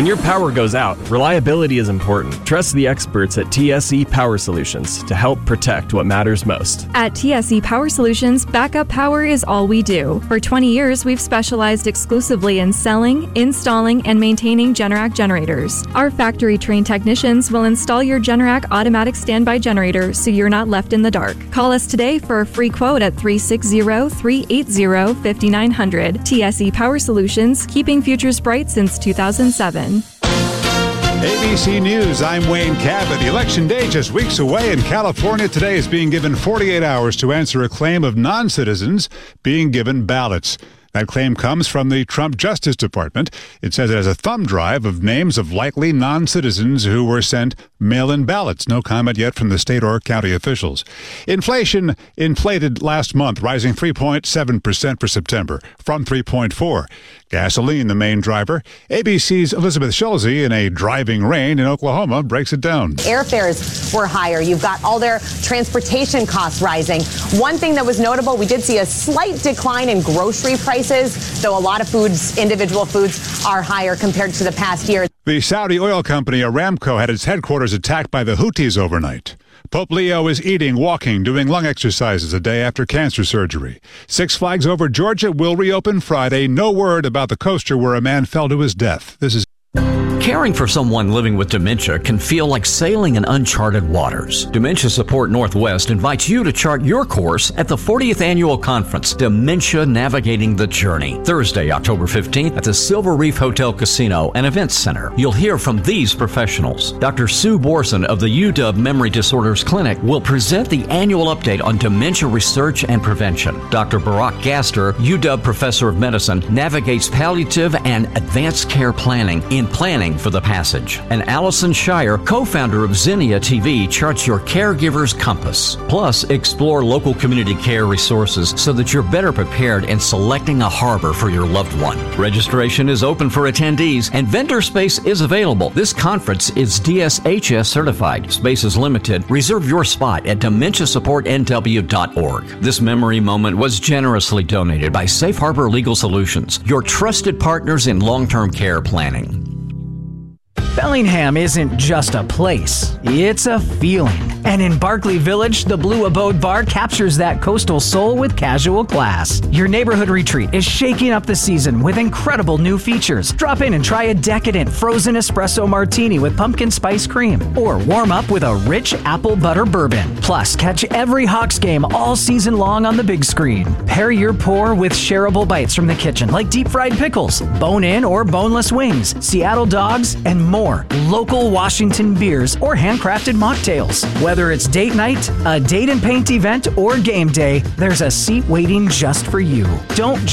When your power goes out, reliability is important. Trust the experts at TSE Power Solutions to help protect what matters most. At TSE Power Solutions, backup power is all we do. For 20 years, we've specialized exclusively in selling, installing, and maintaining Generac generators. Our factory-trained technicians will install your Generac automatic standby generator so you're not left in the dark. Call us today for a free quote at 360-380-5900. TSE Power Solutions, keeping futures bright since 2007. ABC News, I'm Wayne Cabot. Election Day just weeks away, and California today is being given 48 hours to answer a claim of non-citizens being given ballots. That claim comes from the Trump Justice Department. It says it has a thumb drive of names of likely non-citizens who were sent mail-in ballots. No comment yet from the state or county officials. Inflation inflated last month, rising 3.7% for September from 3.4%. Gasoline, the main driver. ABC's Elizabeth Schulze, in a driving rain in Oklahoma, breaks it down. Airfares were higher. You've got all their transportation costs rising. One thing that was notable, we did see a slight decline in grocery prices, though a lot of foods, individual foods, are higher compared to the past year. The Saudi oil company Aramco had its headquarters attacked by the Houthis overnight. Pope Leo is eating, walking, doing lung exercises a day after cancer surgery. Six Flags Over Georgia will reopen Friday. No word about the coaster where a man fell to his death. This is Caring for someone living with dementia can feel like sailing in uncharted waters. Dementia Support Northwest invites you to chart your course at the 40th Annual Conference, Dementia Navigating the Journey, Thursday, October 15th at the Silver Reef Hotel Casino and Events Center. You'll hear from these professionals. Dr. Sue Borson of the UW Memory Disorders Clinic will present the annual update on dementia research and prevention. Dr. Barack Gaster, UW Professor of Medicine, navigates palliative and advanced care planning in Planning for the Passage. And Allison Shire, co-founder of Zinnia TV, charts your caregiver's compass. Plus, explore local community care resources so that you're better prepared in selecting a harbor for your loved one. Registration is open for attendees and vendor space is available. This conference is DSHS certified. Space is limited. Reserve your spot at dementiasupportnw.org. This memory moment was generously donated by Safe Harbor Legal Solutions, your trusted partners in long-term care planning. Bellingham isn't just a place, it's a feeling. And in Barclay Village, the Blue Abode Bar captures that coastal soul with casual class. Your neighborhood retreat is shaking up the season with incredible new features. Drop in and try a decadent frozen espresso martini with pumpkin spice cream, or warm up with a rich apple butter bourbon. Plus, catch every Hawks game all season long on the big screen. Pair your pour with shareable bites from the kitchen, like deep fried pickles, bone-in or boneless wings, Seattle dogs, and more. Local Washington beers or handcrafted mocktails. Whether it's date night, a date and paint event, or game day, there's a seat waiting just for you. Don't